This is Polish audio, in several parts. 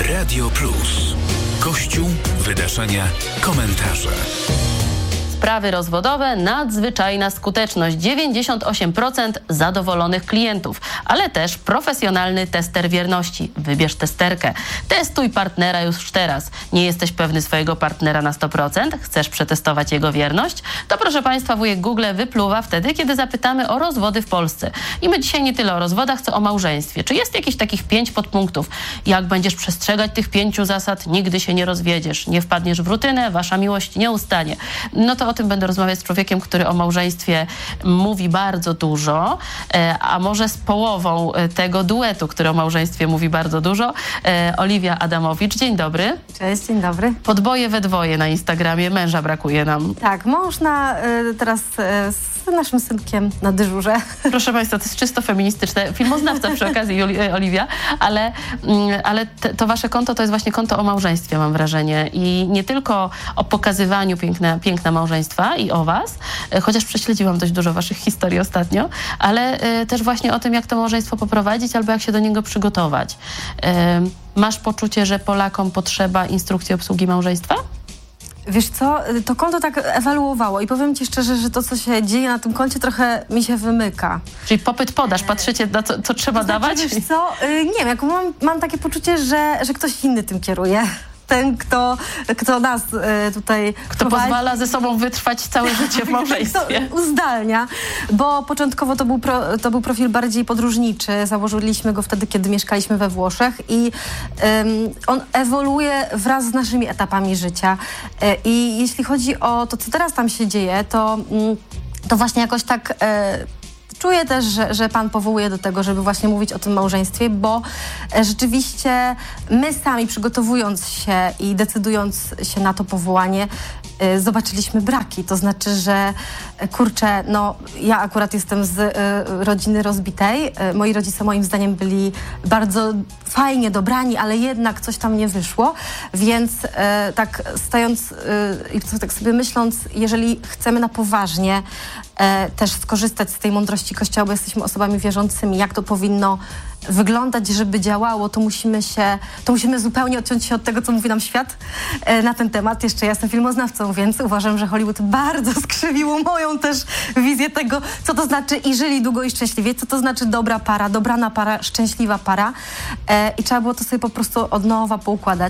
Radio Plus. Kościół, wydarzenia, komentarze. Sprawy rozwodowe, nadzwyczajna skuteczność, 98% zadowolonych klientów, ale też profesjonalny tester wierności. Wybierz testerkę. Testuj partnera już teraz. Nie jesteś pewny swojego partnera na 100%? Chcesz przetestować jego wierność? To proszę Państwa, wujek Google wypluwa wtedy, kiedy zapytamy o rozwody w Polsce. I my dzisiaj nie tyle o rozwodach, co o małżeństwie. Czy jest jakichś takich 5 podpunktów? Jak będziesz przestrzegać tych 5 zasad, nigdy się nie rozwiedziesz, nie wpadniesz w rutynę, wasza miłość nie ustanie. No to o tym będę rozmawiać z człowiekiem, który o małżeństwie mówi bardzo dużo, a może z połową tego duetu, który o małżeństwie mówi bardzo dużo. Oliwia Adamowicz, dzień dobry. Cześć, dzień dobry. Podboje we dwoje na Instagramie, męża brakuje nam. Tak, mąż teraz z naszym synkiem na dyżurze. Proszę Państwa, to jest czysto feministyczne. Filmoznawca przy okazji, Oliwia, ale to wasze konto to jest właśnie konto o małżeństwie, mam wrażenie. I nie tylko o pokazywaniu piękna małżeństwa i o was, chociaż prześledziłam dość dużo waszych historii ostatnio, ale też właśnie o tym, jak to małżeństwo poprowadzić albo jak się do niego przygotować. Masz poczucie, że Polakom potrzeba instrukcji obsługi małżeństwa? Wiesz co, to konto tak ewaluowało i powiem ci szczerze, że to, co się dzieje na tym koncie, trochę mi się wymyka. Czyli popyt podaż, patrzycie na co trzeba dawać? Wiesz co, nie wiem, mam takie poczucie, że ktoś inny tym kieruje. Ten, kto nas tutaj Kto pozwala ze sobą wytrwać całe życie w małżeństwie. Uzdalnia, bo początkowo to był profil bardziej podróżniczy. Założyliśmy go wtedy, kiedy mieszkaliśmy we Włoszech i on ewoluuje wraz z naszymi etapami życia. I jeśli chodzi o to, co teraz tam się dzieje, to właśnie jakoś tak... Czuję też, że Pan powołuje do tego, żeby właśnie mówić o tym małżeństwie, bo rzeczywiście my sami przygotowując się i decydując się na to powołanie, zobaczyliśmy braki. To znaczy, że kurczę, no ja akurat jestem z rodziny rozbitej. Moi rodzice moim zdaniem byli bardzo fajnie dobrani, ale jednak coś tam nie wyszło. Więc tak stając i tak sobie myśląc, jeżeli chcemy na poważnie też skorzystać z tej mądrości Kościoła, bo jesteśmy osobami wierzącymi, jak to powinno wyglądać, żeby działało, to musimy zupełnie odciąć się od tego, co mówi nam świat na ten temat. Jeszcze ja jestem filmoznawcą, więc uważam, że Hollywood bardzo skrzywiło moją też wizję tego, co to znaczy i żyli długo i szczęśliwie, co to znaczy dobra para, dobrana para, szczęśliwa para. I trzeba było to sobie po prostu od nowa poukładać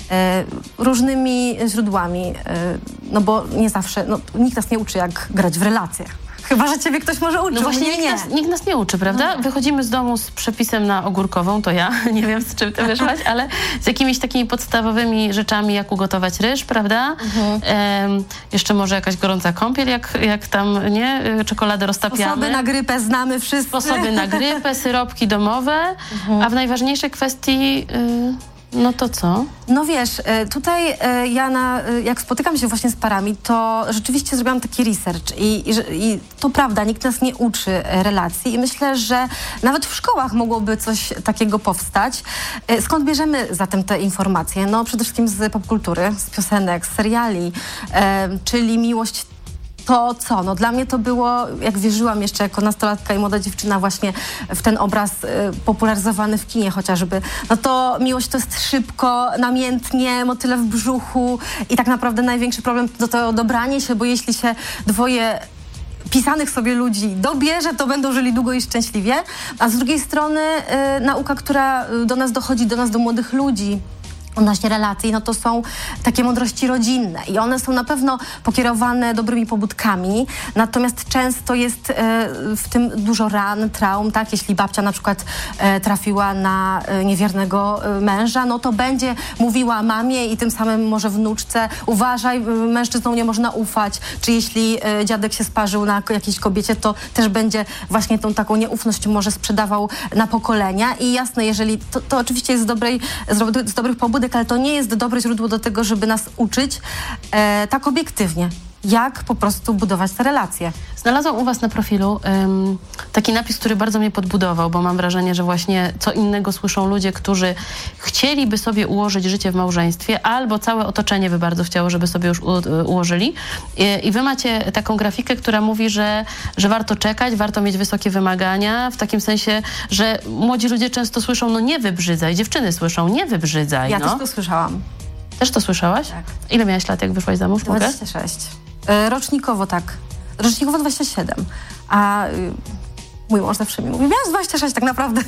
różnymi źródłami, no bo nie zawsze, nikt nas nie uczy, jak grać w relacje. Chyba, że ciebie ktoś może uczy. No właśnie nikt nas nie uczy, prawda? No. Wychodzimy z domu z przepisem na ogórkową, to ja, nie wiem z czym ty wyszłaś, ale z jakimiś takimi podstawowymi rzeczami, jak ugotować ryż, prawda? Jeszcze może jakaś gorąca kąpiel, jak tam, nie? Czekoladę roztapiamy. Sposoby na grypę znamy wszyscy. Sposoby na grypę, syropki domowe, a w najważniejszej kwestii... No to co? No wiesz, tutaj ja jak spotykam się właśnie z parami, to rzeczywiście zrobiłam taki research i to prawda, nikt nas nie uczy relacji i myślę, że nawet w szkołach mogłoby coś takiego powstać. Skąd bierzemy zatem te informacje? No przede wszystkim z popkultury, z piosenek, z seriali, czyli miłość. To co? No dla mnie to było, jak wierzyłam jeszcze jako nastolatka i młoda dziewczyna właśnie w ten obraz popularyzowany w kinie chociażby, no to miłość to jest szybko, namiętnie, motyle w brzuchu i tak naprawdę największy problem to dobranie się, bo jeśli się dwoje pisanych sobie ludzi dobierze, to będą żyli długo i szczęśliwie, a z drugiej strony nauka, która do nas dochodzi, do młodych ludzi, odnośnie relacji, no to są takie mądrości rodzinne i one są na pewno pokierowane dobrymi pobudkami, natomiast często jest w tym dużo ran, traum, tak? Jeśli babcia na przykład trafiła na niewiernego męża, no to będzie mówiła mamie i tym samym może wnuczce, uważaj, mężczyznom nie można ufać, czy jeśli dziadek się sparzył na jakiejś kobiecie, to też będzie właśnie tą taką nieufność może sprzedawał na pokolenia i jasne, jeżeli to oczywiście jest z dobrych pobudek, ale to nie jest dobre źródło do tego, żeby nas uczyć tak obiektywnie. jak po prostu budować te relacje. Znalazłam u was na profilu taki napis, który bardzo mnie podbudował, bo mam wrażenie, że właśnie co innego słyszą ludzie, którzy chcieliby sobie ułożyć życie w małżeństwie, albo całe otoczenie by bardzo chciało, żeby sobie już ułożyli. I wy macie taką grafikę, która mówi, że warto czekać, warto mieć wysokie wymagania, w takim sensie, że młodzi ludzie często słyszą, no nie wybrzydzaj, dziewczyny słyszą, nie wybrzydzaj. Ja no. też to słyszałam. Też to słyszałaś? Tak. Ile miałaś lat, jak wyszłaś za mąż? 26. Rocznikowo tak. Rocznikowo 27. A mój mąż zawsze mi mówi, miałaś 26 tak naprawdę.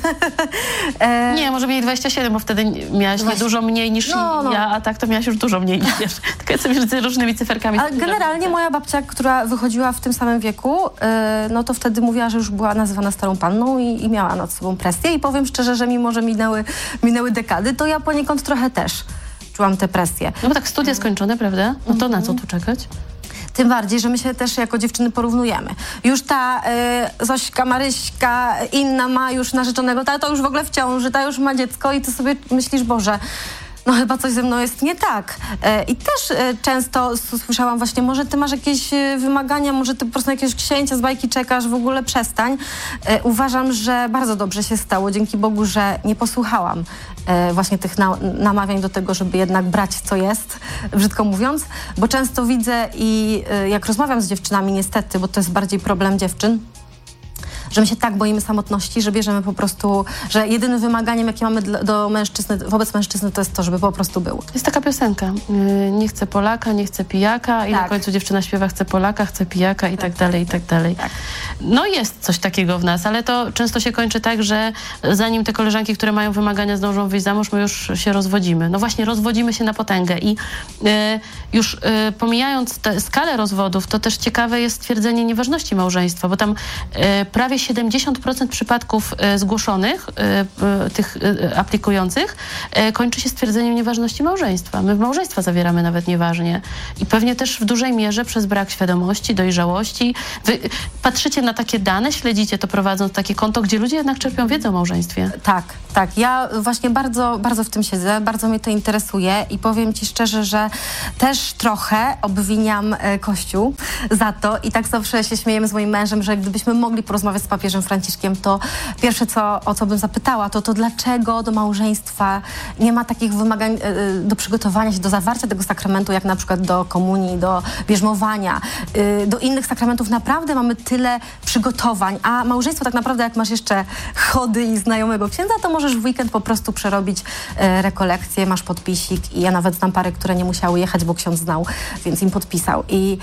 Nie, może mieli 27, bo wtedy miałaś nie dużo mniej niż ja, a tak to miałaś już dużo mniej niż wiesz. Tylko ja sobie z różnymi cyferkami. Ale generalnie moja babcia, która wychodziła w tym samym wieku, no to wtedy mówiła, że już była nazywana starą panną i miała nad sobą presję. I powiem szczerze, że mimo, że minęły dekady, to ja poniekąd trochę też czułam tę presję. No bo tak studia skończone, prawda? No to na co tu czekać? Tym bardziej, że my się też jako dziewczyny porównujemy. Już ta Zośka, Maryśka, inna ma już narzeczonego, ta to już w ogóle w ciąży, ta już ma dziecko i ty sobie myślisz, Boże, no chyba coś ze mną jest nie tak. I też często słyszałam właśnie, może ty masz jakieś wymagania, może ty po prostu na jakiegoś księcia z bajki czekasz, w ogóle przestań. Uważam, że bardzo dobrze się stało, dzięki Bogu, że nie posłuchałam właśnie tych namawiań do tego, żeby jednak brać co jest, brzydko mówiąc, bo często widzę i jak rozmawiam z dziewczynami niestety, bo to jest bardziej problem dziewczyn, że my się tak boimy samotności, że bierzemy po prostu, że jedynym wymaganiem, jakie mamy do mężczyzny, wobec mężczyzny, to jest to, żeby po prostu był. Jest taka piosenka. Nie chcę Polaka, nie chcę pijaka i na końcu dziewczyna śpiewa chcę Polaka, chcę pijaka i tak dalej, i tak dalej. Tak. No jest coś takiego w nas, ale to często się kończy tak, że zanim te koleżanki, które mają wymagania, zdążą wyjść za mąż, my już się rozwodzimy. No właśnie, rozwodzimy się na potęgę i już pomijając tę skalę rozwodów, to też ciekawe jest stwierdzenie nieważności małżeństwa, bo tam prawie 70% przypadków zgłoszonych, tych aplikujących, kończy się stwierdzeniem nieważności małżeństwa. My w małżeństwa zawieramy nawet nieważnie. I pewnie też w dużej mierze przez brak świadomości, dojrzałości. Wy patrzycie na takie dane, śledzicie to prowadząc takie konto, gdzie ludzie jednak czerpią wiedzę o małżeństwie. Tak, tak. Ja właśnie bardzo, bardzo w tym siedzę, bardzo mnie to interesuje i powiem ci szczerze, że też trochę obwiniam Kościół za to i tak zawsze się śmiejemy z moim mężem, że gdybyśmy mogli porozmawiać z papieżem Franciszkiem, to pierwsze, o co bym zapytała, to dlaczego do małżeństwa nie ma takich wymagań do przygotowania się, do zawarcia tego sakramentu, jak na przykład do komunii, do bierzmowania, do innych sakramentów. Naprawdę mamy tyle przygotowań, a małżeństwo tak naprawdę, jak masz jeszcze chody i znajomego księdza, to możesz w weekend po prostu przerobić rekolekcję, masz podpisik i ja nawet znam pary, które nie musiały jechać, bo ksiądz znał, więc im podpisał. I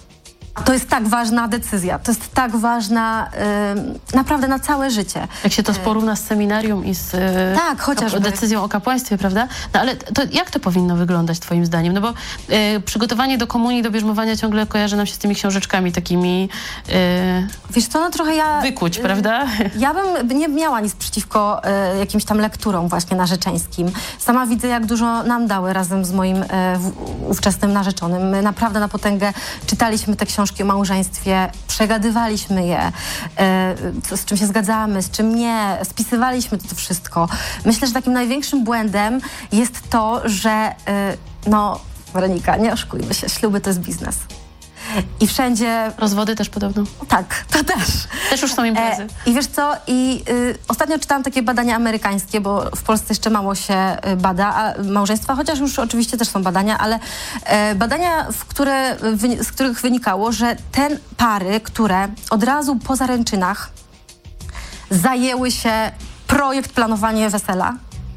to jest tak ważna decyzja, to jest tak ważna naprawdę na całe życie. Jak się to porówna z seminarium i z tak, chociażby decyzją o kapłaństwie, prawda? No ale to jak to powinno wyglądać twoim zdaniem? No bo przygotowanie do komunii, do bierzmowania ciągle kojarzy nam się z tymi książeczkami takimi wiesz co, no trochę wykuć, prawda? Ja bym nie miała nic przeciwko jakimś tam lekturom właśnie narzeczeńskim. Sama widzę, jak dużo nam dały razem z moim ówczesnym narzeczonym. My naprawdę na potęgę czytaliśmy te książki o małżeństwie, przegadywaliśmy je, z czym się zgadzamy, z czym nie, spisywaliśmy to wszystko. Myślę, że takim największym błędem jest to, że no, Weronika, nie oszukujmy się, śluby to jest biznes. I wszędzie... Rozwody też podobno. Tak, to też. Też już są imprezy. I wiesz co, ostatnio czytałam takie badania amerykańskie, bo w Polsce jeszcze mało się bada małżeństwa, chociaż już oczywiście też są badania, ale badania, z których wynikało, że te pary, które od razu po zaręczynach zajęły się projekt planowania wesela,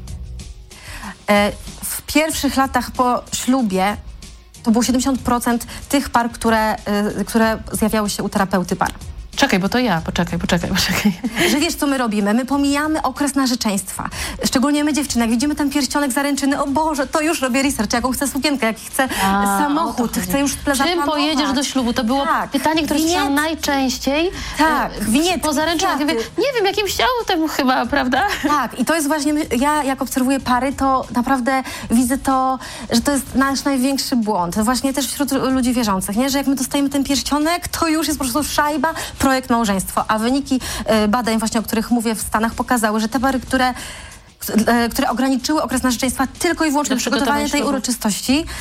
w pierwszych latach po ślubie to było 70% tych par, które zjawiały się u terapeuty par. Czekaj, bo to ja. Poczekaj. Że wiesz, co my robimy? My pomijamy okres narzeczeństwa. Szczególnie my, dziewczyny, jak widzimy ten pierścionek zaręczyny, o Boże, to już robię research, jaką chcę sukienkę, jaki chcę samochód, chcę już zaplanować. Czym pojedziesz do ślubu? To było pytanie, które słyszałam najczęściej. Tak, winiety. Po zaręczynach. Ja mówię, nie wiem, jakimś autem chyba, prawda? Tak, i to jest właśnie, ja jak obserwuję pary, to naprawdę widzę to, że to jest nasz największy błąd. Właśnie też wśród ludzi wierzących, nie? Że jak my dostajemy ten pierścionek, to już jest po prostu szajba, projekt małżeństwo, a wyniki badań właśnie, o których mówię w Stanach, pokazały, że te pary, które ograniczyły okres narzeczeństwa tylko i wyłącznie do przygotowania tej uroczystości,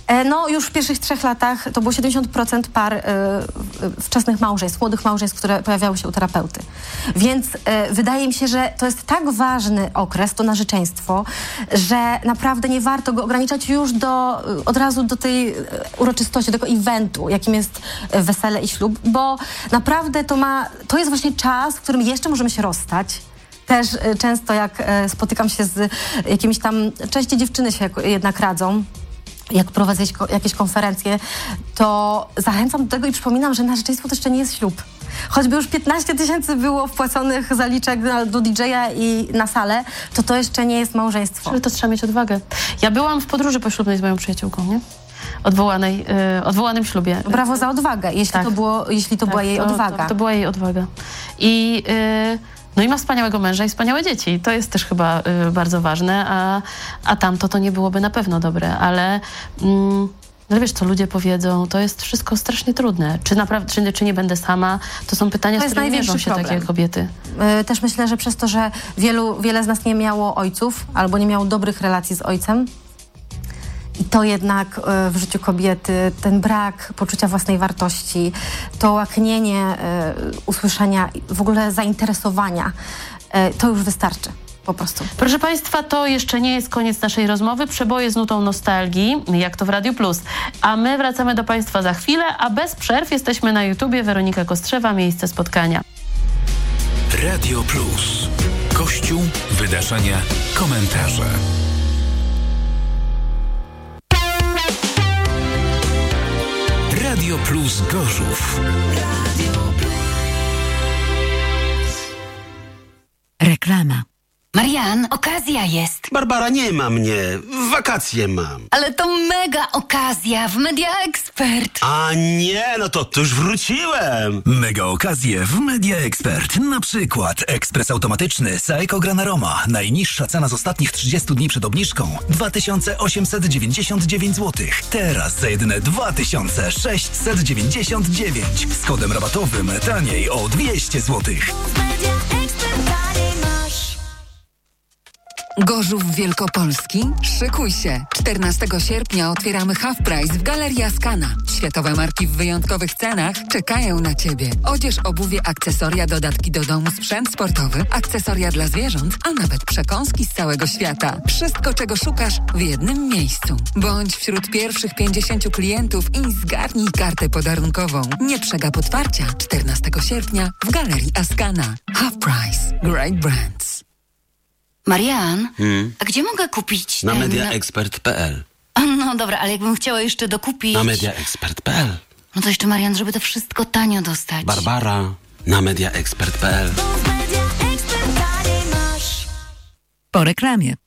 No już w pierwszych 3 latach to było 70% par wczesnych małżeństw, młodych małżeństw, które pojawiały się u terapeuty. Więc wydaje mi się, że to jest tak ważny okres, to narzeczeństwo, że naprawdę nie warto go ograniczać już od razu do tej uroczystości, do tego eventu, jakim jest wesele i ślub, bo naprawdę to jest właśnie czas, w którym jeszcze możemy się rozstać. Też często jak spotykam się z jakimiś tam, częściej dziewczyny się jednak radzą, jak prowadzę jakieś konferencje, to zachęcam do tego i przypominam, że narzeczeństwo to jeszcze nie jest ślub. Choćby już 15 000 było wpłaconych zaliczek do DJ-a i na salę, to jeszcze nie jest małżeństwo. Ale to trzeba mieć odwagę. Ja byłam w podróży poślubnej z moją przyjaciółką, nie? Odwołanym ślubie. Brawo za odwagę, jeśli to była jej odwaga. To była jej odwaga. No i ma wspaniałego męża i wspaniałe dzieci. To jest też chyba bardzo ważne, a tamto to nie byłoby na pewno dobre, ale wiesz, co ludzie powiedzą, to jest wszystko strasznie trudne. Czy naprawdę, czy nie będę sama? To są pytania, z którymi mierzą się takie kobiety. Też myślę, że przez to, że wiele z nas nie miało ojców albo nie miało dobrych relacji z ojcem, i to jednak w życiu kobiety, ten brak poczucia własnej wartości, to łaknienie usłyszenia, w ogóle zainteresowania, to już wystarczy. Po prostu. Proszę Państwa, to jeszcze nie jest koniec naszej rozmowy. Przeboje z nutą nostalgii, jak to w Radiu Plus. A my wracamy do Państwa za chwilę, a bez przerw jesteśmy na YouTubie. Weronika Kostrzewa, miejsce spotkania. Radio Plus. Kościół, wydarzenia, komentarze. Radio Plus Gorzów. Reklama. Marian, okazja jest. Barbara, nie ma mnie. Wakacje mam. Ale to mega okazja w Media Expert. A nie, no to już wróciłem. Mega okazje w Media Expert. Na przykład ekspres automatyczny Saeco Granaroma. Najniższa cena z ostatnich 30 dni przed obniżką 2899 zł. Teraz za jedyne 2699. Z kodem rabatowym taniej o 200 zł. Gorzów Wielkopolski? Szykuj się! 14 sierpnia otwieramy Half Price w Galerii Askana. Światowe marki w wyjątkowych cenach czekają na Ciebie. Odzież, obuwie, akcesoria, dodatki do domu, sprzęt sportowy, akcesoria dla zwierząt, a nawet przekąski z całego świata. Wszystko, czego szukasz w jednym miejscu. Bądź wśród pierwszych 50 klientów i zgarnij kartę podarunkową. Nie przegap otwarcia 14 sierpnia w Galerii Askana. Half Price. Great Brands. Marian, a gdzie mogę kupić Na mediaexpert.pl. No dobra, ale jakbym chciała jeszcze dokupić... Na mediaexpert.pl. No to jeszcze, Marian, żeby to wszystko tanio dostać. Barbara, na mediaexpert.pl. Po reklamie.